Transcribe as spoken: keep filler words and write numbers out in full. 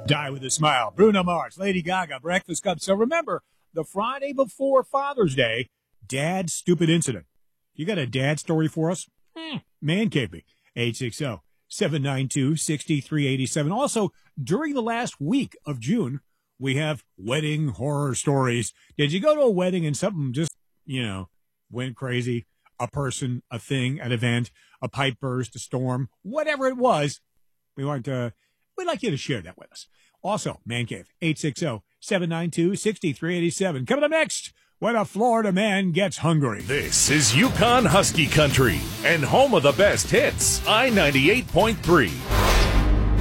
Die with a Smile. Bruno Mars, Lady Gaga, Breakfast Club. So remember, the Friday before Father's Day, Dad's stupid incident. You got a dad story for us? Hmm. Man cave me. eight six zero, seven nine two, six three eight seven. Also, during the last week of June, we have wedding horror stories. Did you go to a wedding and something just, you know, went crazy? A person, a thing, an event, a pipe burst, a storm, whatever it was. We want to, we'd like you to share that with us. Also, Man Cave, eight six zero, seven nine two, six three eight seven. Coming up next, when a Florida man gets hungry. This is Yukon Husky Country and home of the best hits, I ninety-eight point three.